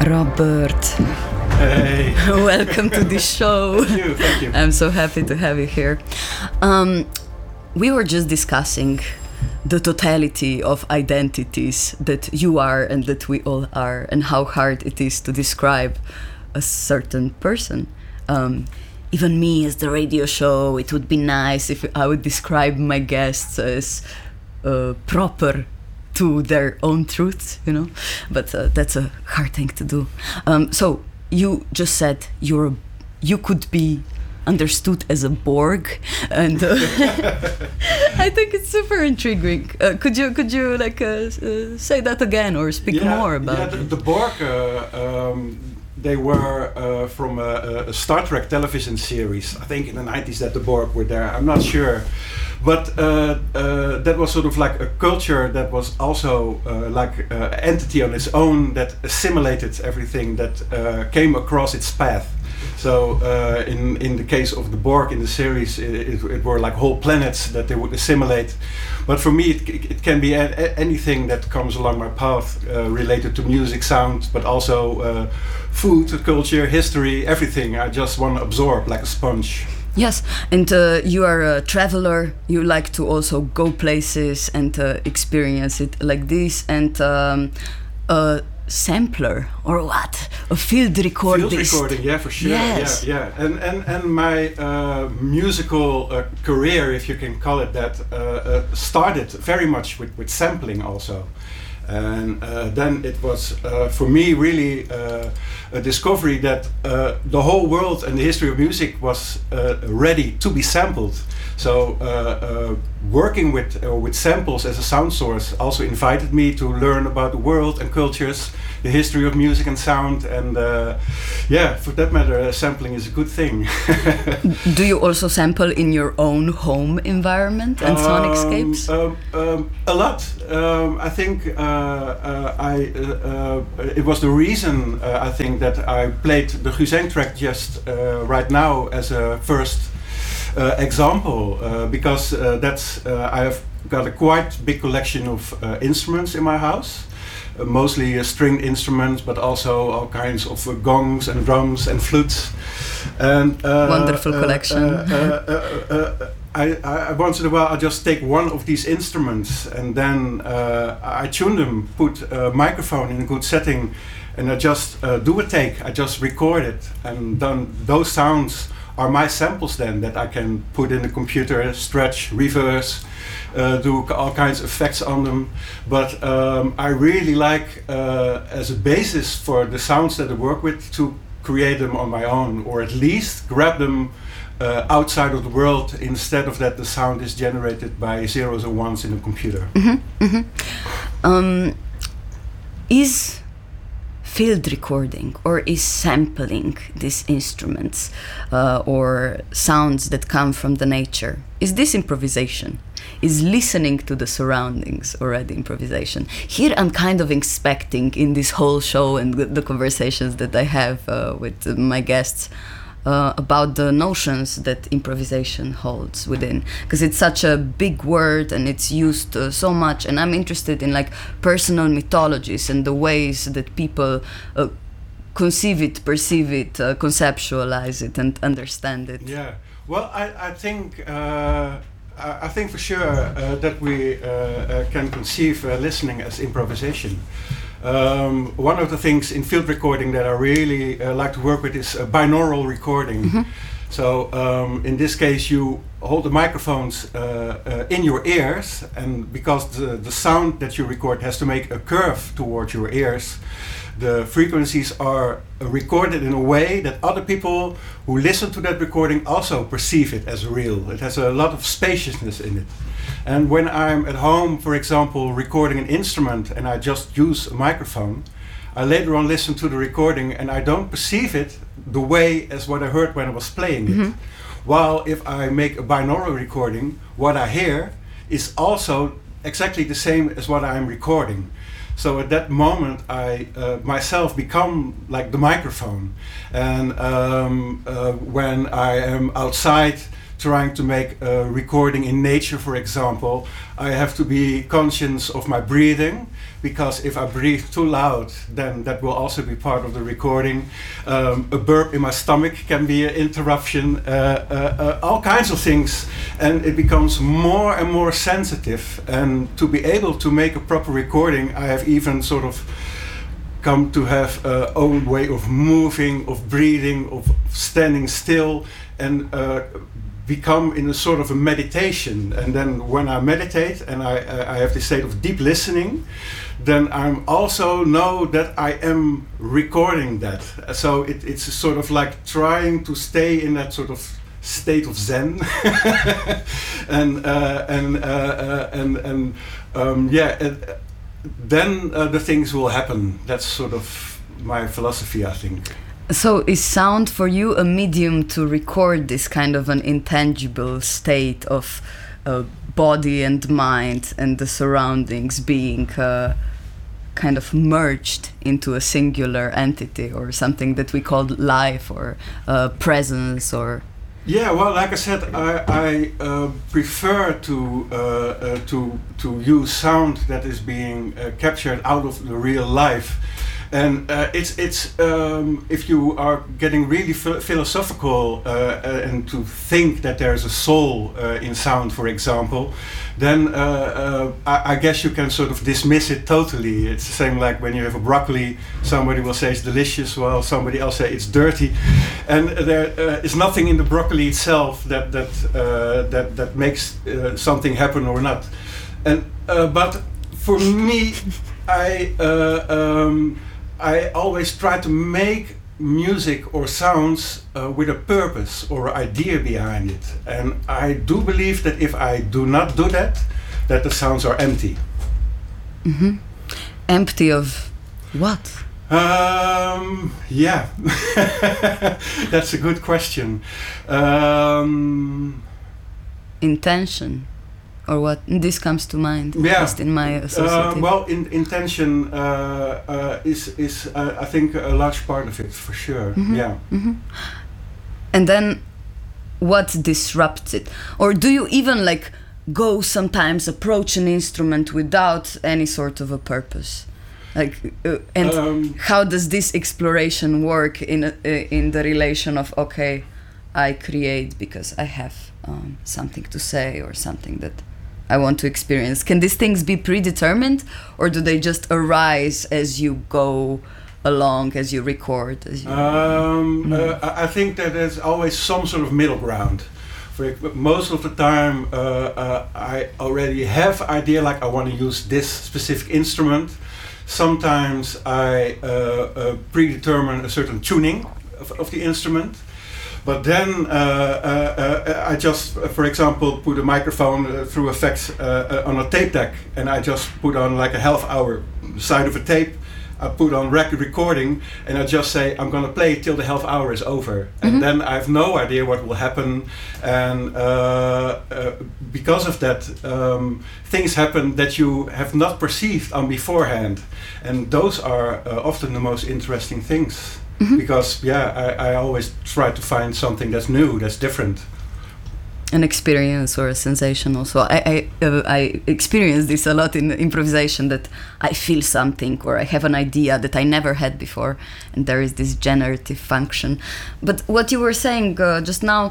Robert. Hey. Welcome to the show. Thank you. I'm so happy to have you here. We were just discussing the totality of identities that you are and that we all are, and how hard it is to describe a certain person. Even me as the radio show, it would be nice if I would describe my guests as proper to their own truths, you know, but that's a hard thing to do. So you just said you could be understood as a Borg, and I think it's super intriguing. Could you like say that again or speak more about it? The Borg. They were from a Star Trek television series. I think in the 90s that the Borg were there. I'm not sure. But that was sort of like a culture that was also like an entity on its own that assimilated everything that came across its path. So in the case of the Borg in the series, it were like whole planets that they would assimilate. But for me, it can be anything that comes along my path related to music, sound, but also food, culture, history, everything. I just want to absorb like a sponge. Yes, and you are a traveler. You like to also go places and experience it like this. And a sampler or what? A field recordist. Field recording, yeah, for sure. Yes. Yeah. And my musical career, if you can call it that, started very much with sampling also. And then it was for me really a discovery that the whole world and the history of music was ready to be sampled. So working with samples as a sound source also invited me to learn about the world and cultures, the history of music and sound, and for that matter, sampling is a good thing. Do you also sample in your own home environment and sonicscapes? A lot. I think it was the reason I think that I played the Guus Eng track just right now as a first example, because I have got a quite big collection of instruments in my house. Mostly stringed instruments, but also all kinds of gongs and drums and flutes. And wonderful collection. I once in a while I just take one of these instruments and then I tune them, put a microphone in a good setting, and I just do a take. I just record it, and then those sounds are my samples then that I can put in the computer, stretch, reverse, do all kinds of effects on them. But I really like, as a basis for the sounds that I work with, to create them on my own, or at least grab them outside of the world, instead of that the sound is generated by zeros and ones in a computer. Is field recording or is sampling these instruments or sounds that come from the nature, is this improvisation? Is listening to the surroundings already improvisation? Here I'm kind of expecting in this whole show and the conversations that I have with my guests about the notions that improvisation holds within, because it's such a big word and it's used so much, and I'm interested in like personal mythologies and the ways that people conceive it, perceive it, conceptualize it and understand it. Yeah, well, I think for sure that we can conceive listening as improvisation. One of the things in field recording that I really like to work with is binaural recording. So in this case you hold the microphones in your ears, and because the sound that you record has to make a curve towards your ears, the frequencies are recorded in a way that other people who listen to that recording also perceive it as real. It has a lot of spaciousness in it. And when I'm at home, for example, recording an instrument and I just use a microphone, I later on listen to the recording and I don't perceive it the way as what I heard when I was playing it. While if I make a binaural recording, what I hear is also exactly the same as what I'm recording. So at that moment, I myself become like the microphone. And when I am outside trying to make a recording in nature, for example, I have to be conscious of my breathing, because if I breathe too loud, then that will also be part of the recording. A burp in my stomach can be an interruption, all kinds of things, and it becomes more and more sensitive. And to be able to make a proper recording, I have even sort of come to have own way of moving, of breathing, of standing still, and become in a sort of a meditation. And then when I meditate and I have this state of deep listening, then I also know that I am recording that. So it's sort of like trying to stay in that sort of state of Zen, then the things will happen. That's sort of my philosophy, I think. So is sound for you a medium to record this kind of an intangible state of body and mind and the surroundings being kind of merged into a singular entity, or something that we call life or presence? Or yeah, well, like I said, I prefer to use sound that is being captured out of the real life. And it's if you are getting really philosophical and to think that there's a soul in sound, for example, then I guess you can sort of dismiss it totally. It's the same like when you have a broccoli, somebody will say it's delicious, while somebody else say it's dirty, and there is nothing in the broccoli itself that makes something happen or not. And but for me, I always try to make music or sounds with a purpose or idea behind it. And I do believe that if I do not do that, that the sounds are empty. Mm-hmm. Empty of what? Yeah, that's a good question. Intention. Or what? This comes to mind, yeah. Just in my associative. Well, intention is I think a large part of it, for sure. Mm-hmm. Yeah. Mm-hmm. And then, what disrupts it? Or do you even like go sometimes approach an instrument without any sort of a purpose? Like, and how does this exploration work in the relation of, okay, I create because I have something to say or something that I want to experience? Can these things be predetermined, or do they just arise as you go along, as you record? As you I think that there's always some sort of middle ground. Most of the time, I already have idea, like I want to use this specific instrument. Sometimes I predetermine a certain tuning of the instrument. But then I just, for example, put a microphone through effects on a tape deck, and I just put on like a half-hour side of a tape. I put on record recording, and I just say I'm gonna play till the half hour is over, and then I have no idea what will happen. And because of that, things happen that you have not perceived on beforehand, and those are often the most interesting things. Because I always try to find something that's new, that's different. An experience or a sensation also. I experience this a lot in improvisation, that I feel something or I have an idea that I never had before, and there is this generative function. But what you were saying just now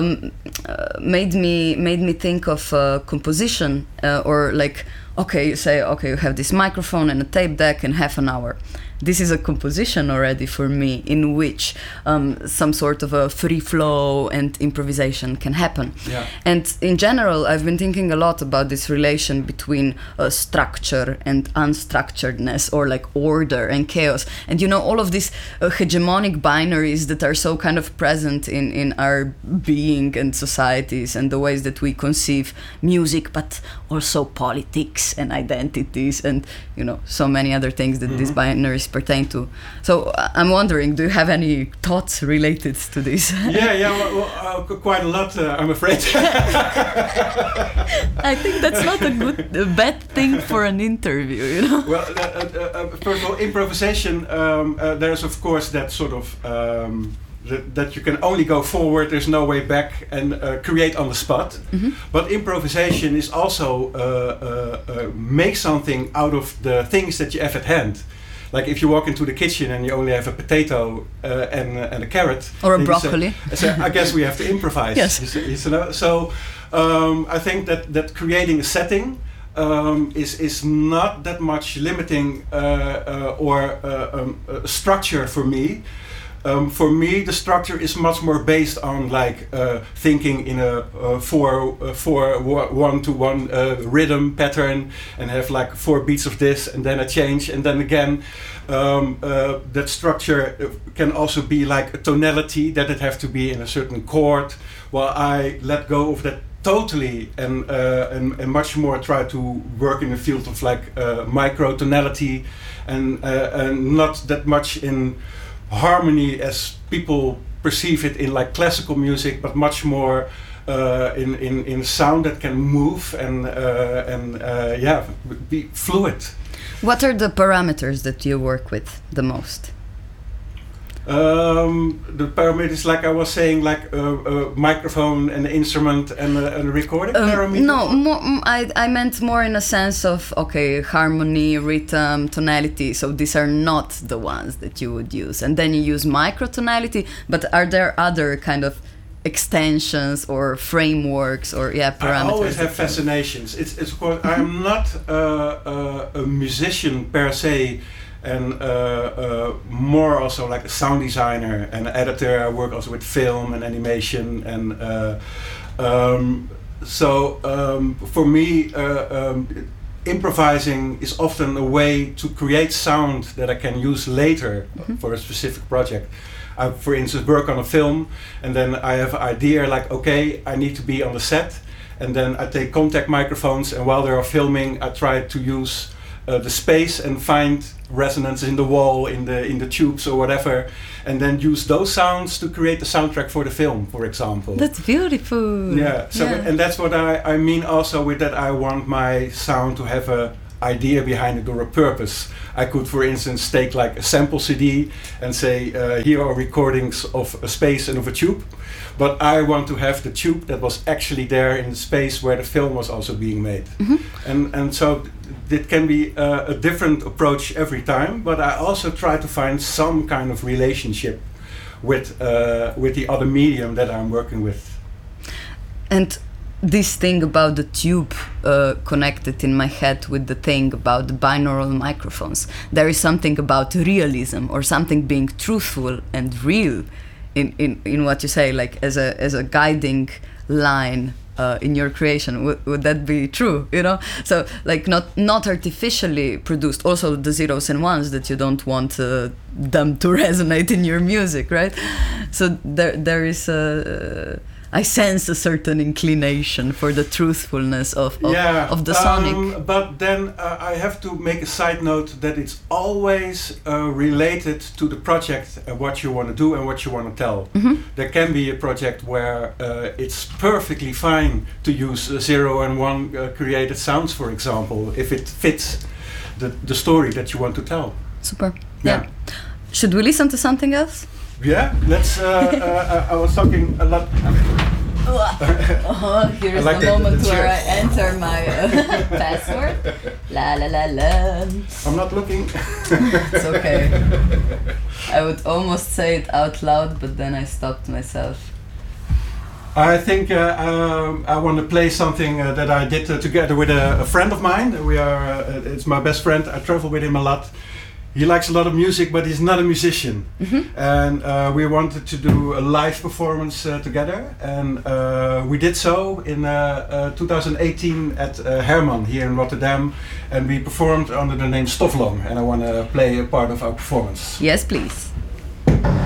made me think of composition, or like, okay, you say, okay, you have this microphone and a tape deck and half an hour. This is a composition already for me, in which some sort of a free flow and improvisation can happen. Yeah. And in general, I've been thinking a lot about this relation between structure and unstructuredness, or like order and chaos. And you know, all of these hegemonic binaries that are so kind of present in our being and societies, and the ways that we conceive music, but also politics and identities, and you know, so many other things that these binaries pertain to. So I'm wondering, do you have any thoughts related to this? Well, quite a lot, I'm afraid. I think that's not a bad thing for an interview, you know. Well, first of all, improvisation, there's of course that sort of that you can only go forward, there's no way back, and create on the spot. But improvisation is also make something out of the things that you have at hand. Like if you walk into the kitchen and you only have a potato and a carrot, or a broccoli, so I guess we have to improvise. Yes. You know? So I think that creating a setting is not that much limiting or structure for me. For me, the structure is much more based on like thinking in a 4-1-to-1 rhythm pattern, and have like 4 beats of this, and then a change, and then again. That structure can also be like a tonality, that it have to be in a certain chord. While I let go of that totally and much more try to work in the field of like micro tonality and not that much in harmony as people perceive it in like classical music, but much more in sound that can move and be fluid. What are the parameters that you work with the most? The parameters, like I was saying, like a microphone and an instrument and a recording parameter? No, I meant more in a sense of, okay, harmony, rhythm, tonality. So these are not the ones that you would use. And then you use microtonality, but are there other kind of extensions or frameworks or parameters? I always have fascinations. It's of course, I'm not a musician per se, and more also like a sound designer and editor. I work also with film and animation, and for me improvising is often a way to create sound that I can use later for a specific project. I, for instance, work on a film, and then I have an idea like, okay, I need to be on the set, and then I take contact microphones, and while they are filming, I try to use the space and find resonance in the wall, in the tubes or whatever, and then use those sounds to create the soundtrack for the film, for example. That's beautiful. Yeah. So and that's what I mean also with that. I want my sound to have a idea behind it or a purpose. I could, for instance, take like a sample CD and say, here are recordings of a space and of a tube, but I want to have the tube that was actually there in the space where the film was also being made. And so it can be a different approach every time, but I also try to find some kind of relationship with the other medium that I'm working with. And this thing about the tube connected in my head with the thing about the binaural microphones. There is something about realism or something being truthful and real in what you say, like as a guiding line in your creation. Would that be true? You know, so like not artificially produced. Also the zeros and ones that you don't want them to resonate in your music, right? So there is I sense a certain inclination for the truthfulness of the sonic. But then I have to make a side note that it's always related to the project and what you want to do and what you want to tell. There can be a project where it's perfectly fine to use 0 and 1 created sounds, for example, if it fits the story that you want to tell. Super. Yeah. Should we listen to something else? Yeah, let's. I was talking a lot. Here is like the moment where I enter my password. La la la la. I'm not looking. It's okay. I would almost say it out loud, but then I stopped myself. I think I want to play something that I did together with a friend of mine. We are. It's my best friend. I travel with him a lot. He likes a lot of music, but he's not a musician. And we wanted to do a live performance together. And we did so in 2018 at Herman here in Rotterdam. And we performed under the name Stofloom. And I want to play a part of our performance. Yes, please.